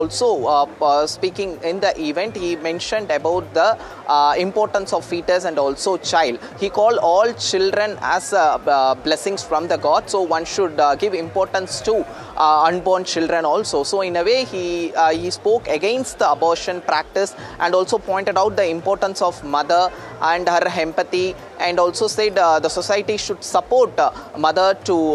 Also, speaking in the event, he mentioned about the importance of fetus and also child. He called all children as blessings from the God, so one should give importance to unborn children also. So in a way, he spoke against the abortion practice and also pointed out the importance of mother and her empathy, and also said the society should support mother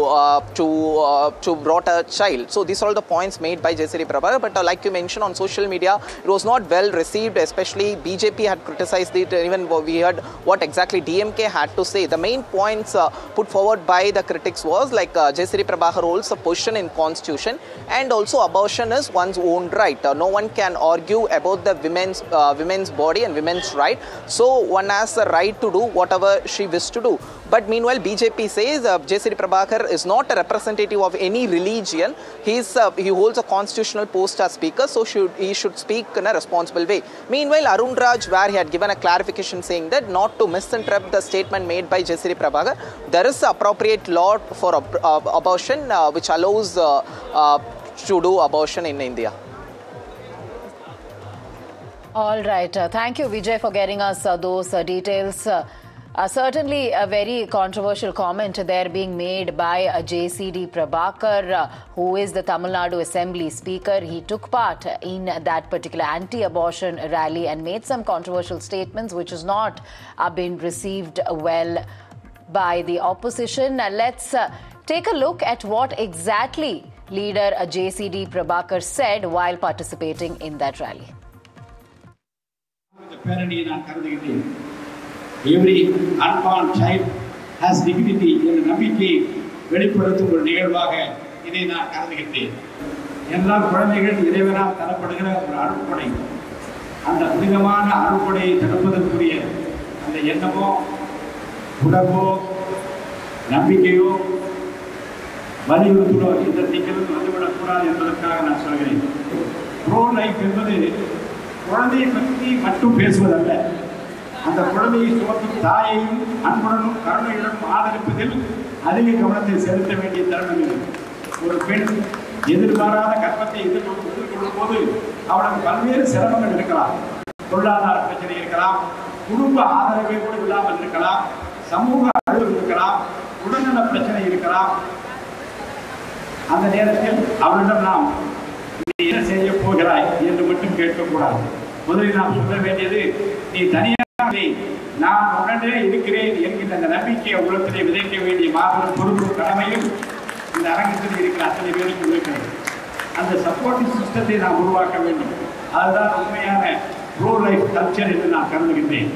to brought a child. So these are all the points made by J.C.D. Prabhakar. But like you mentioned, on social media, it was not well received. Especially BJP had criticized it. Even we heard what exactly DMK had to say. The main points put forward by the critics was like J.C.D. Prabhakar holds a position in constitution, and also abortion is one's own right. No one can argue about the women's body and women's right. So one has the right to do whatever she wishes to do. But meanwhile, BJP says J.C.D. Prabhakar is not a representative of any religion. He holds a constitutional post as speaker, so he should speak in a responsible way. Meanwhile, Arun Raj, where he had given a clarification saying that not to misinterpret the statement made by J.C.D. Prabhakar, there is an appropriate law for abortion which allows to do abortion in India. All right. Thank you, Vijay, for getting us those details. Certainly a very controversial comment there being made by J.C.D. Prabhakar, who is the Tamil Nadu Assembly Speaker. He took part in that particular anti-abortion rally and made some controversial statements which has not been received well by the opposition. Let's take a look at what exactly leader J.C.D. Prabhakar said while participating in that rally. Every unborn child has dignity என்ற நம்பிக்கை வெளிப்படுத்தும் ஒரு நிகழ்வாக இதை நான் கருதுகிறேன். எல்லா குழந்தைகள் இறைவனால் தரப்படுகிற ஒரு அருட்கொடை. அந்த புனிதமான அருட்கொடையை தடுப்பதற்குரிய அந்த எண்ணமோ உணர்வோ நம்பிக்கையோ வலியுறுத்தலோ இந்த நிகழ்வு வந்துவிடக்கூடாது என்பதற்காக நான் சொல்கிறேன். ப்ரோ லைஃப் என்பது குழந்தையை பற்றி மட்டும் பேசுவதல்ல, அந்த குழந்தையை சுமக்கும் தாயையும் அன்புடனும் கருணையுடனும் ஆதரிப்பதில் அதிக கவனத்தை செலுத்த வேண்டிய தருணம் இது. ஒரு பெண் எதிர்பாராத கர்ப்பத்தை எதிர்கொள்ளும் போது அவளுக்கு பல்வேறு சிரமங்கள் இருக்கலாம். பொருளாதார பிரச்சனை இருக்கலாம், குடும்ப ஆதரவை கூட இல்லாமல் இருக்கலாம், சமூக அழுத்தம் இருக்கலாம், உடல்நல பிரச்சனை இருக்கலாம். அந்த நேரத்தில் அவளிடம் நாம் நீ என்ன செய்ய போகிறாய் என்று மட்டும் கேட்கக்கூடாது. முதலில் நாம் சொல்ல வேண்டியது, நீ தனியாக நான் உடனே இருக்கிறேன் என்கின்ற அந்த நம்பிக்கையை உலகத்திலே விதைக்க வேண்டிய மாபெரும் பொறுப்பு கடமையும் இந்த அரங்கத்தில் இருக்கிற அத்தனை பேருக்கு இருக்கிறது. அந்த சப்போர்ட்டிவ் சிஸ்டத்தை நாம் உருவாக்க வேண்டும். அதுதான் உண்மையான ப்ரோ லைஃப் கல்ச்சர் என்று நான் கருதுகின்றேன்.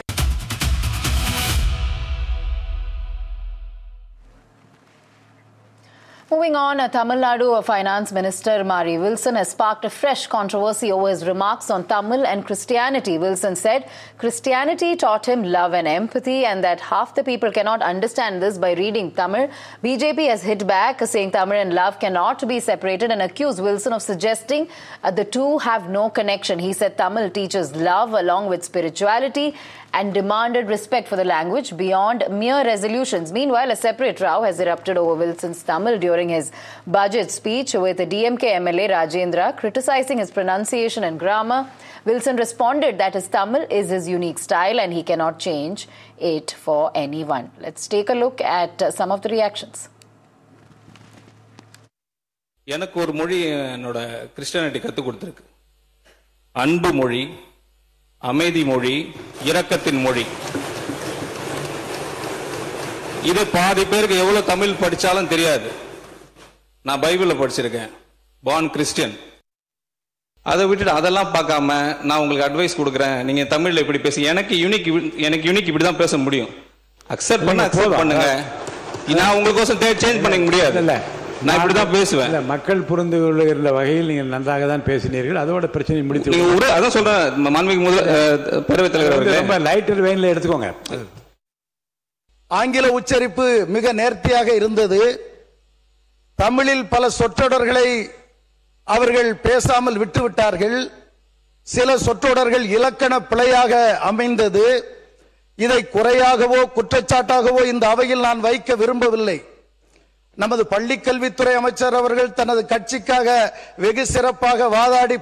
Moving on, Tamil Nadu Finance Minister Mari Wilson has sparked a fresh controversy over his remarks on Tamil and Christianity. Wilson said Christianity taught him love and empathy, and that half the people cannot understand this by reading Tamil. BJP has hit back, saying Tamil and love cannot be separated, and accused Wilson of suggesting the two have no connection. He said Tamil teaches love along with spirituality and demanded respect for the language beyond mere resolutions. Meanwhile, a separate row has erupted over Wilson's Tamil during his budget speech, with the DMK MLA Rajendra criticizing his pronunciation and grammar. Wilson responded that his Tamil is his unique style and he cannot change it for anyone. Let's take a look at some of the reactions. எனக்கு ஒரு மொழி என்னோட Christianity கற்றுக் கொடுத்துருக்கு. அன்பு மொழி, அமைதி மொழி, இரக்கத்தின் மொழி. இது பாதி பேருக்கு எவ்வளவு தமிழ் படிச்சாலும் தெரியாது. நான் பைபிள்ல படிச்சிருக்கேன், பார்ன் கிறிஸ்டியன். அதை விட்டுட்டு அதெல்லாம் பார்க்காம நான் உங்களுக்கு அட்வைஸ் கொடுக்குறேன், நீங்க தமிழ்ல இப்படி பேசி, எனக்கு யூனிக் இப்படிதான் பேச முடியும். அக்செப்ட் பண்ணுங்க. நான் உங்களுக்கோசம் சேஞ்ச் பண்ணிக்க முடியாது. நான் இப்படிதான் பேசுவேன். மக்கள் புரிந்து கொள்ளுகிற வகையில் நீங்கள் நன்றாக தான் பேசினீர்கள். அதோட பிரச்சனை முடித்து அதான் சொல்றேன். மாண்புமிகு பேரவைத் தலைவர் ரொம்ப லைட்டர் வெயின்ல எடுத்துக்கோங்க. ஆங்கில உச்சரிப்பு மிக நேர்த்தியாக இருந்தது. தமிழில் பல சொற்றொடர்களை அவர்கள் பேசாமல் விட்டுவிட்டார்கள். சில சொற்றொடர்கள் இலக்கண பிழையாக அமைந்தது. இதை குறையாகவோ குற்றச்சாட்டாகவோ இந்த அவையில் நான் வைக்க விரும்பவில்லை. நமது பள்ளிக்கல்வித்துறை அமைச்சர் அவர்கள் தனது கட்சிக்காக வெகு சிறப்பாக வாதாடி